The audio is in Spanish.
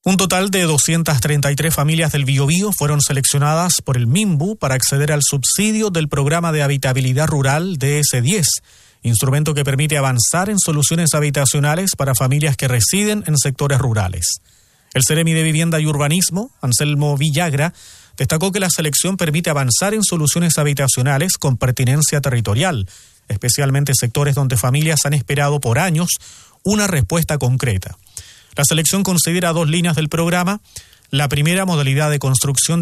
Un total de 233 familias del Biobío fueron seleccionadas por el MIMBU para acceder al subsidio del Programa de Habitabilidad Rural DS10, instrumento que permite avanzar en soluciones habitacionales para familias que residen en sectores rurales. El Seremi de Vivienda y Urbanismo, Anselmo Villagra, destacó que la selección permite avanzar en soluciones habitacionales con pertinencia territorial, especialmente sectores donde familias han esperado por años una respuesta concreta. La selección considera 2 líneas del programa. La primera, modalidad de construcción